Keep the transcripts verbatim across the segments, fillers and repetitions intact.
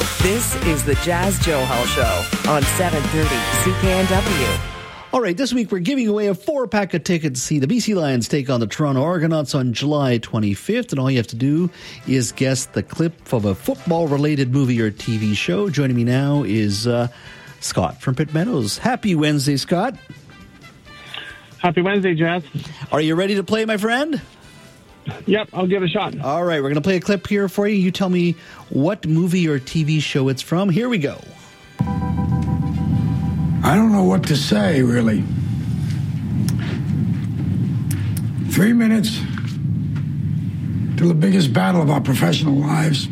This is the Jazz Johal Show on seven thirty C K N W. All right, this week we're giving away a four-pack of tickets to see the B C Lions take on the Toronto Argonauts on July twenty-fifth, and all you have to do is guess the clip of a football-related movie or T V show. Joining me now is uh, Scott from Pitt Meadows. Happy Wednesday, Scott. Happy Wednesday, Jazz. Are you ready to play, my friend? Yep, I'll give it a shot. All right, we're going to play a clip here for you. You tell me what movie or T V show it's from. Here we go. I don't know what to say, really. Three minutes till the biggest battle of our professional lives.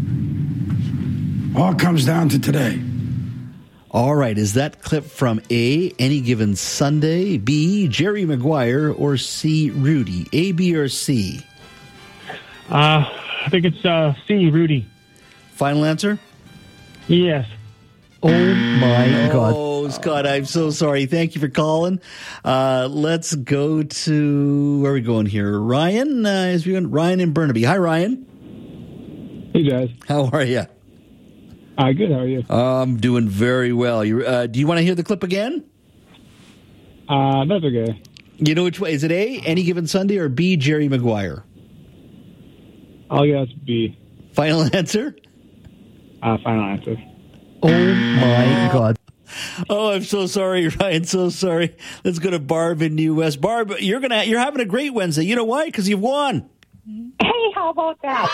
All comes down to today. All right, is that clip from A, Any Given Sunday, B, Jerry Maguire, or C, Rudy? A, B, or C? Uh, I think it's uh, C, Rudy. Final answer? Yes. Oh, my God. Oh, Scott, I'm so sorry. Thank you for calling. Uh, let's go to, where are we going here? Ryan, uh, is we going, Ryan in Burnaby. Hi, Ryan. Hey, Jazz. How are you? Uh, good, how are you? I'm doing very well. You, uh, do you want to hear the clip again? Uh, that's okay. You know which way? Is it A, Any Given Sunday, or B, Jerry Maguire? I'll guess B. Final answer? Uh, final answer. Oh, my God. Oh, I'm so sorry, Ryan. So sorry. Let's go to Barb in New West. Barb, you're gonna you're having a great Wednesday. You know why? Because you've won. Hey, how about that?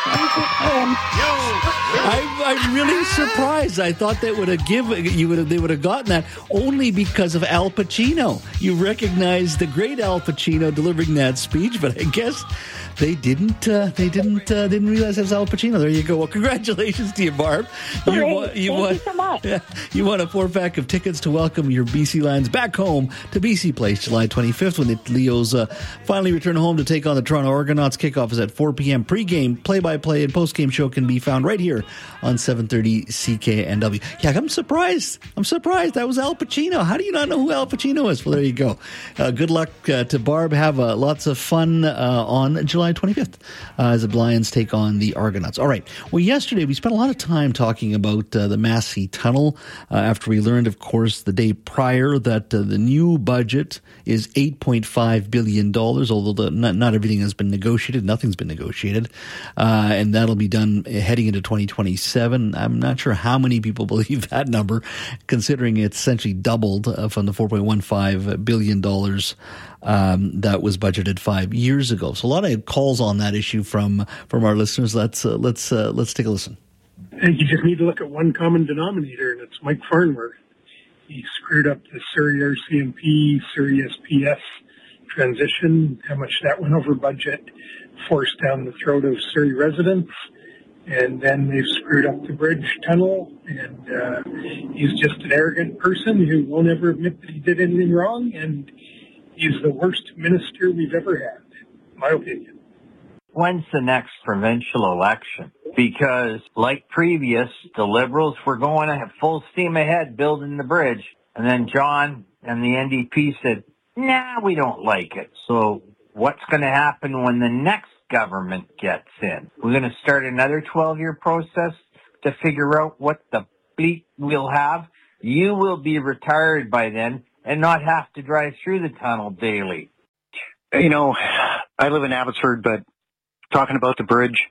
I'm, I'm really surprised. I thought that would have given you would have they would have gotten that only because of Al Pacino. You recognize the great Al Pacino delivering that speech, but I guess they didn't. Uh, they didn't. Uh, didn't realize it was Al Pacino. There you go. Well, congratulations to you, Barb. You Great. won. You Thank won. you so much. Yeah, you won a four pack of tickets to welcome your B C Lions back home to B C Place, July twenty-fifth, when the Leos uh, finally return home to take on the Toronto Argonauts. Kickoff is at four p.m. Pre-game, play-by-play, and post-game show can be found right here on seven thirty C K N W. Yeah, I'm surprised. I'm surprised. That was Al Pacino. How do you not know who Al Pacino is? Well, there you go. Uh, good luck uh, to Barb. Have uh, lots of fun uh, on July twenty-fifth uh, as the Lions take on the Argonauts. All right. Well, yesterday we spent a lot of time talking about uh, the Massey Tunnel uh, after we learned, of course, the day prior that uh, the new budget is eight point five billion dollars, although the, not, not everything has been negotiated. Nothing's been negotiated. Uh, and that'll be done heading into twenty twenty-seven. I'm not sure how many people believe that number, considering it's essentially doubled uh, from the four point one five billion dollars um, that was budgeted five years ago. So a lot of calls on that issue from from our listeners. Let's uh, let's uh, let's take a listen. And you just need to look at one common denominator, and it's Mike Farnworth. He screwed up the Surrey R C M P, Surrey S P S transition, how much that went over budget, forced down the throat of Surrey residents, and then they've screwed up the bridge tunnel, and uh, he's just an arrogant person who won't ever admit that he did anything wrong, and he's the worst minister we've ever had, in my opinion. When's the next provincial election? Because, like previous, the Liberals were going at full steam ahead building the bridge, and then John and the N D P said, nah, we don't like it. So what's going to happen when the next government gets in? We're going to start another twelve-year process to figure out what the bleep we'll have. You will be retired by then and not have to drive through the tunnel daily. You know, I live in Abbotsford, but talking about the bridge,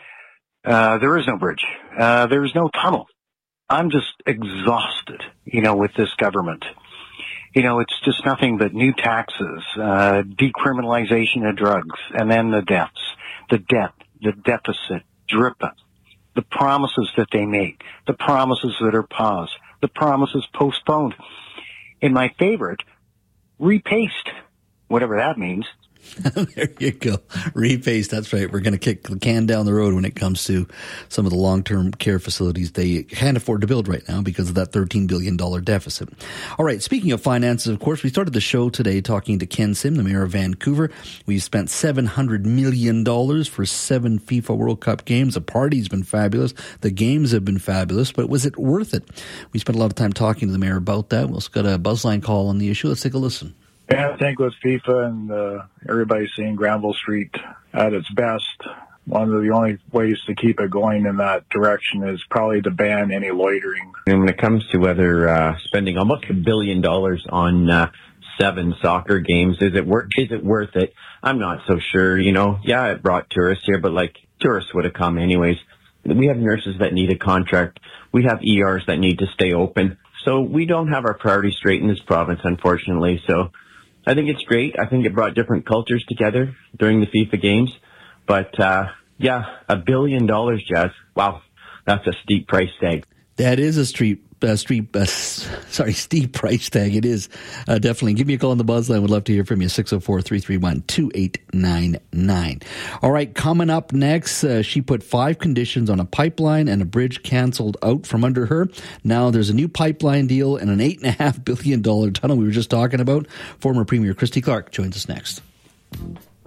uh, there is no bridge. Uh, there is no tunnel. I'm just exhausted, you know, with this government. You know, it's just nothing but new taxes, uh, decriminalization of drugs, and then the deaths, the debt, the deficit, dripping, the promises that they make, the promises that are paused, the promises postponed. And my favorite, repaste, whatever that means. There you go. Repaste. That's right. We're going to kick the can down the road when it comes to some of the long-term care facilities they can't afford to build right now because of that thirteen billion dollars deficit. All right. Speaking of finances, of course, we started the show today talking to Ken Sim, the mayor of Vancouver. We spent seven hundred million dollars for seven FIFA World Cup games. The party's been fabulous. The games have been fabulous, but was it worth it? We spent a lot of time talking to the mayor about that. We also got a buzzline call on the issue. Let's take a listen. Yeah, I think with FIFA and uh, everybody seeing Granville Street at its best, one of the only ways to keep it going in that direction is probably to ban any loitering. And when it comes to whether uh, spending almost a billion dollars on uh, seven soccer games, is it worth is it worth it? I'm not so sure. You know, yeah, it brought tourists here, but like tourists would have come anyways. We have nurses that need a contract. We have E Rs that need to stay open. So we don't have our priorities straight in this province, unfortunately. So I think it's great. I think it brought different cultures together during the FIFA games. But, uh, yeah, a billion dollars, Jazz. Wow, that's a steep price tag. That is a street, uh, street, uh, sorry, steep price tag. It is, uh, definitely. Give me a call on the buzz line. Would love to hear from you. six oh four, three three one, two eight nine nine. All right, coming up next, uh, she put five conditions on a pipeline and a bridge canceled out from under her. Now there's a new pipeline deal and an eight and a half billion dollar tunnel we were just talking about. Former Premier Christy Clark joins us next.